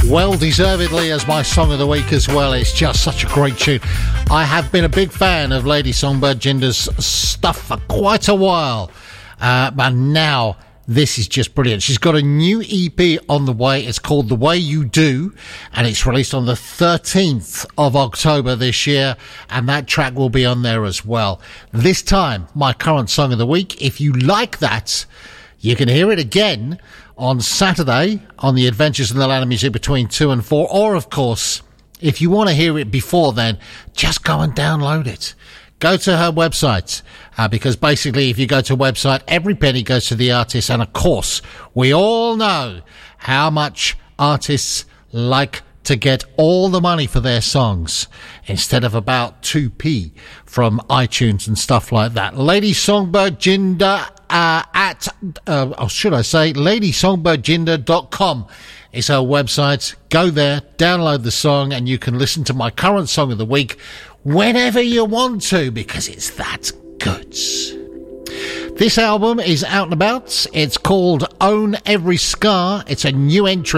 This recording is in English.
Well deservedly as my song of the week as well. It's just such a great tune. I have been a big fan of Lady Songbird Jinder's stuff for quite a while, but now this is just brilliant. She's got a new EP on the way. It's called The Way You Do, and it's released on the 13th of October this year, and that track will be on there as well. This time, my current song of the week. If you like that, you can hear it again on Saturday on the Adventures in the Land of Music between 2 and 4. Or, of course, if you want to hear it before then, just go and download it. Go to her website, because basically if you go to a website, every penny goes to the artist. And, of course, we all know how much artists like to get all the money for their songs instead of about 2p from iTunes and stuff like that. Lady Songbird Jinder ladysongbirdjinder.com is her website. Go there, download the song, and you can listen to my current song of the week whenever you want to, because it's that good. This album is out and about. It's called Own Every Scar. It's a new entry